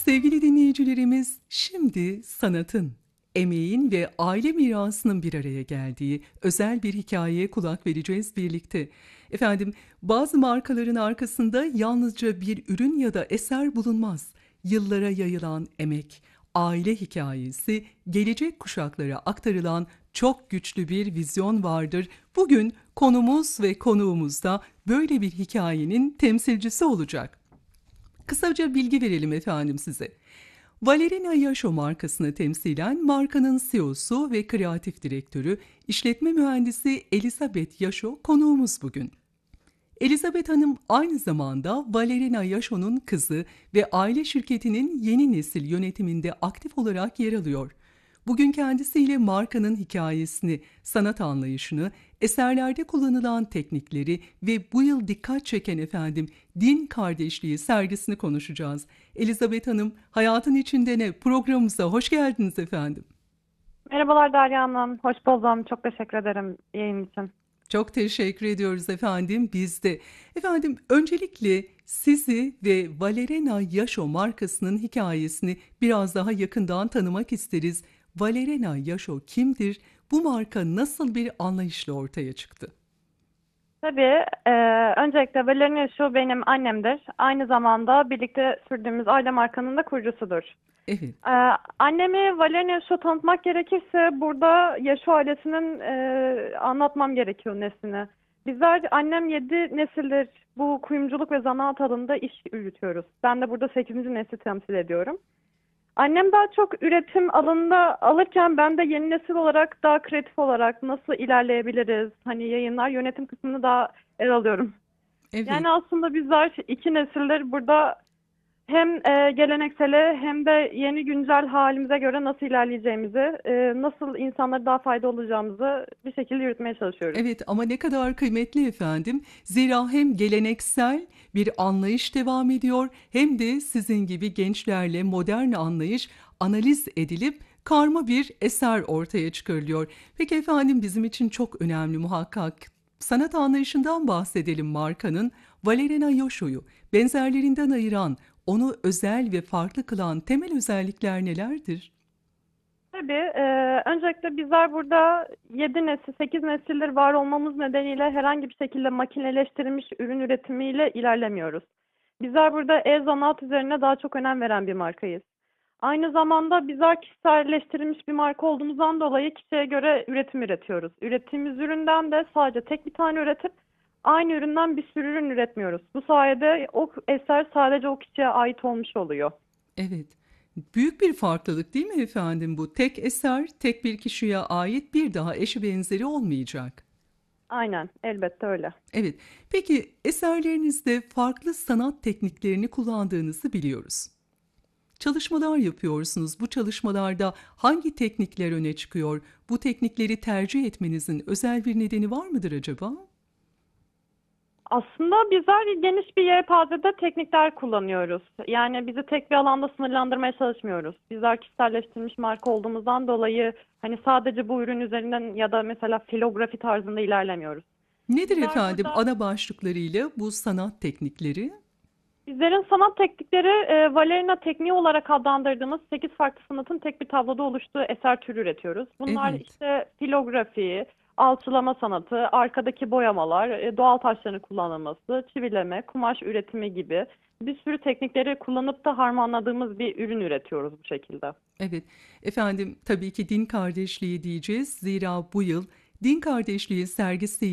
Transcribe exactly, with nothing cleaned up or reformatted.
Sevgili dinleyicilerimiz, şimdi sanatın, emeğin ve aile mirasının bir araya geldiği özel bir hikayeye kulak vereceğiz birlikte. Efendim, bazı markaların arkasında yalnızca bir ürün ya da eser bulunmaz. Yıllara yayılan emek, aile hikayesi, gelecek kuşaklara aktarılan çok güçlü bir vizyon vardır. Bugün konumuz ve konuğumuz da böyle bir hikayenin temsilcisi olacak. Kısaca bilgi verelim efendim size. Valerina Yaşo markasını temsilen markanın C E O'su ve kreatif direktörü, işletme mühendisi Elizabeth Yaşo konuğumuz bugün. Elizabeth Hanım aynı zamanda Valerina Yaşo'nun kızı ve aile şirketinin yeni nesil yönetiminde aktif olarak yer alıyor. Bugün kendisiyle markanın hikayesini, sanat anlayışını, eserlerde kullanılan teknikleri ve bu yıl dikkat çeken efendim din kardeşliği sergisini konuşacağız. Elizabeth Hanım, Hayatın İçinde Ne programımıza hoş geldiniz efendim. Merhabalar Derya Hanım. Hoş buldum. Çok teşekkür ederim yayın için. Çok teşekkür ediyoruz efendim biz de. Efendim öncelikle sizi ve Valerena Yaşo markasının hikayesini biraz daha yakından tanımak isteriz. Valerena Yaşo kimdir? Bu marka nasıl bir anlayışla ortaya çıktı? Tabii, e, öncelikle Valeria şu benim annemdir. Aynı zamanda birlikte sürdüğümüz aile markanın da kurucusudur. Evet, E, Annemi Valeria şu tanıtmak gerekirse burada Yaşu ailesinin e, anlatmam gerekiyor neslini. Bizler annem yedi nesildir bu kuyumculuk ve zanaat alanında iş yürütüyoruz. Ben de burada sekizinci nesli temsil ediyorum. Annem daha çok üretim alanında alırken ben de yeni nesil olarak daha kreatif olarak nasıl ilerleyebiliriz? Hani yayınlar, yönetim kısmını daha ele alıyorum. evet. Yani aslında bizler iki nesildir burada hem e, geleneksele hem de yeni güncel halimize göre nasıl ilerleyeceğimizi, e, nasıl insanlara daha fayda olacağımızı bir şekilde yürütmeye çalışıyoruz. Evet ama ne kadar kıymetli efendim. Zira hem geleneksel bir anlayış devam ediyor hem de sizin gibi gençlerle modern anlayış analiz edilip karma bir eser ortaya çıkarılıyor. Peki efendim bizim için çok önemli muhakkak. Sanat anlayışından bahsedelim markanın. Valerina Yaşo'yu benzerlerinden ayıran, onu özel ve farklı kılan temel özellikler nelerdir? Tabii. E, öncelikle bizler burada yedi nesil, sekiz nesildir var olmamız nedeniyle herhangi bir şekilde makineleştirilmiş ürün üretimiyle ilerlemiyoruz. Bizler burada el zanaat üzerine daha çok önem veren bir markayız. Aynı zamanda bizler kişiselleştirilmiş bir marka olduğumuzdan dolayı kişiye göre üretim üretiyoruz. Ürettiğimiz üründen de sadece tek bir tane üretip aynı üründen bir sürü ürün üretmiyoruz. Bu sayede o eser sadece o kişiye ait olmuş oluyor. Evet. Büyük bir farklılık değil mi efendim bu? Tek eser, tek bir kişiye ait bir daha eşi benzeri olmayacak. Aynen, elbette öyle. Evet. Peki eserlerinizde farklı sanat tekniklerini kullandığınızı biliyoruz. Çalışmalar yapıyorsunuz. Bu çalışmalarda hangi teknikler öne çıkıyor? Bu teknikleri tercih etmenizin özel bir nedeni var mıdır acaba? Aslında bizler geniş bir yelpazede teknikler kullanıyoruz. Yani bizi tek bir alanda sınırlandırmaya çalışmıyoruz. Bizler kişiselleştirilmiş marka olduğumuzdan dolayı hani sadece bu ürün üzerinden ya da mesela filografi tarzında ilerlemiyoruz. Nedir Bizler efendim burada ana başlıklarıyla bu sanat teknikleri? bizlerin sanat teknikleri e, Valerina tekniği olarak adlandırdığımız sekiz farklı sanatın tek bir tabloda oluştuğu eser türü üretiyoruz. Bunlar Evet. işte filografi, alçılama sanatı, arkadaki boyamalar, e, doğal taşların kullanılması, çivileme, kumaş üretimi gibi bir sürü teknikleri kullanıp da harmanladığımız bir ürün üretiyoruz bu şekilde. Evet, efendim tabii ki din kardeşliği diyeceğiz. Zira bu yıl din kardeşliği sergisi